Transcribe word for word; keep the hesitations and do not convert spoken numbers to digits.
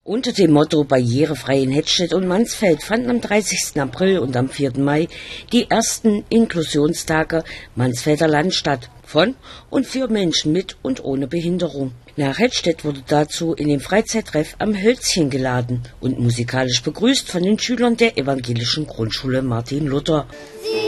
Unter dem Motto Barrierefrei in Hettstedt und Mansfeld fanden am dreißigsten April und am vierten Mai die ersten Inklusionstage Mansfelder Land statt, von und für Menschen mit und ohne Behinderung. Nach Hettstedt wurde dazu in dem Freizeittreff am Hölzchen geladen und musikalisch begrüßt von den Schülern der evangelischen Grundschule Martin Luther. Sie